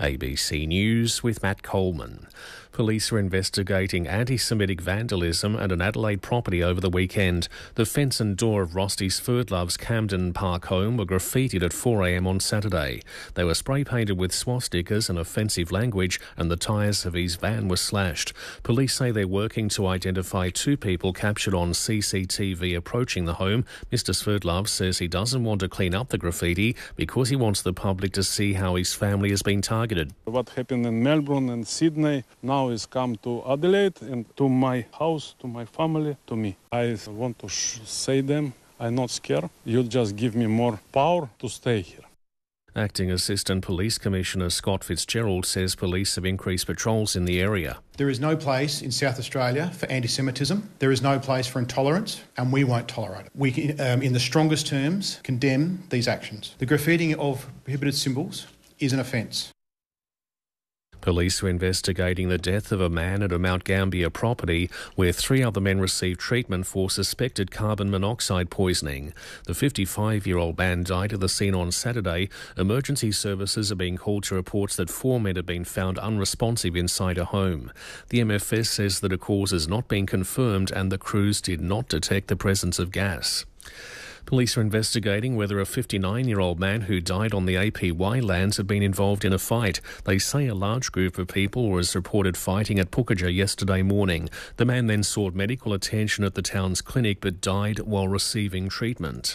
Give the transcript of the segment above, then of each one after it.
ABC News with Matt Coleman. Police are investigating anti-Semitic vandalism at an Adelaide property over the weekend. The fence and door of Rosty's Ferdlove's Camden Park home were graffitied at 4 a.m. on Saturday. They were spray-painted with swastikas and offensive language, and the tyres of his van were slashed. Police say they're working to identify two people captured on CCTV approaching the home. Mr. Sverdlov says he doesn't want to clean up the graffiti because he wants the public to see how his family has been targeted. What happened in Melbourne and Sydney now is come to Adelaide and to my house, to my family, to me. I want to say them, I'm not scared. You just give me more power to stay here. Acting Assistant Police Commissioner Scott Fitzgerald says police have increased patrols in the area. There is no place in South Australia for anti-Semitism. There is no place for intolerance, and we won't tolerate it. We, in the strongest terms, condemn these actions. The graffitiing of prohibited symbols is an offence. Police are investigating the death of a man at a Mount Gambier property where 3 other men received treatment for suspected carbon monoxide poisoning. The 55-year-old man died at the scene on Saturday. Emergency services are being called to reports that 4 men have been found unresponsive inside a home. The MFS says that a cause has not been confirmed and the crews did not detect the presence of gas. Police are investigating whether a 59-year-old man who died on the APY lands had been involved in a fight. They say a large group of people was reported fighting at Pukaja yesterday morning. The man then sought medical attention at the town's clinic but died while receiving treatment.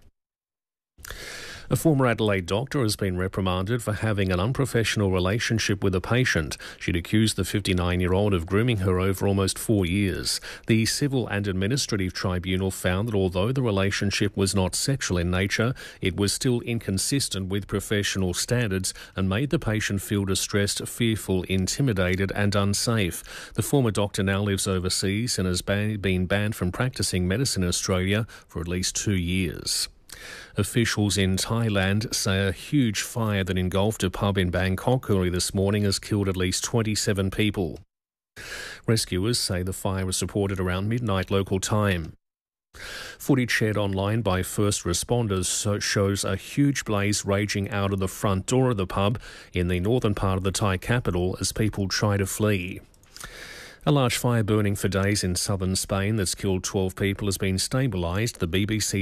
A former Adelaide doctor has been reprimanded for having an unprofessional relationship with a patient. She'd accused the 59-year-old of grooming her over almost 4 years. The Civil and Administrative Tribunal found that although the relationship was not sexual in nature, it was still inconsistent with professional standards and made the patient feel distressed, fearful, intimidated and unsafe. The former doctor now lives overseas and has been banned from practising medicine in Australia for at least 2 years. Officials in Thailand say a huge fire that engulfed a pub in Bangkok early this morning has killed at least 27 people. Rescuers say the fire was reported around midnight local time. Footage shared online by first responders shows a huge blaze raging out of the front door of the pub in the northern part of the Thai capital as people try to flee. A large fire burning for days in southern Spain that's killed 12 people has been stabilised. The BBC